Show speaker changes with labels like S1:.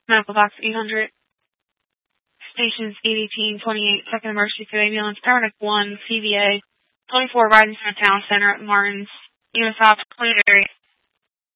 S1: Medical box 800. Stations 818, 28, second emergency food ambulance, paramedic 1, CVA, 24, riding from the town center at Martin's, unit 5, 20 area.